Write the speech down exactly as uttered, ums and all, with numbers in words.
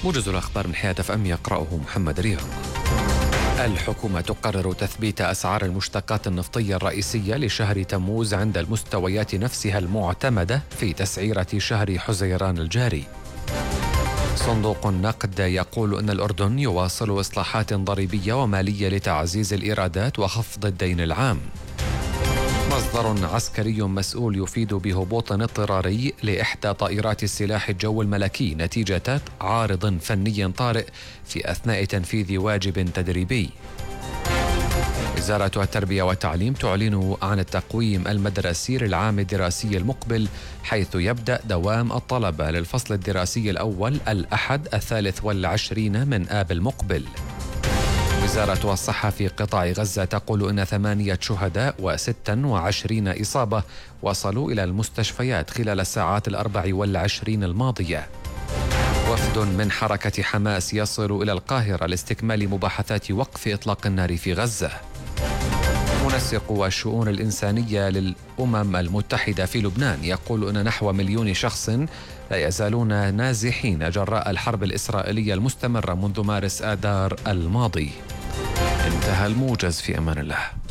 موجز الأخبار من حياة اف ام يقرأه محمد رياض. الحكومة تقرر تثبيت أسعار المشتقات النفطية الرئيسية لشهر تموز عند المستويات نفسها المعتمدة في تسعيرة شهر حزيران الجاري. صندوق النقد يقول أن الأردن يواصل إصلاحات ضريبية ومالية لتعزيز الإيرادات وخفض الدين العام. مصدر عسكري مسؤول يفيد بهبوط اضطراري لإحدى طائرات السلاح الجوي الملكي نتيجة عارض فني طارئ في أثناء تنفيذ واجب تدريبي. وزارة التربية والتعليم تعلن عن التقويم المدرسي للعام الدراسي المقبل، حيث يبدأ دوام الطلبة للفصل الدراسي الأول الأحد الثالث والعشرين من آب المقبل. وزارة الصحة في قطاع غزة تقول إن ثمانية شهداء وستة وعشرين إصابة وصلوا إلى المستشفيات خلال الساعات الأربع والعشرين الماضية. وفد من حركة حماس يصل إلى القاهرة لاستكمال مباحثات وقف إطلاق النار في غزة. منسق الشؤون الإنسانية للأمم المتحدة في لبنان يقول أن نحو مليون شخص لا يزالون نازحين جراء الحرب الإسرائيلية المستمرة منذ مارس آذار الماضي. انتهى الموجز، في أمان الله.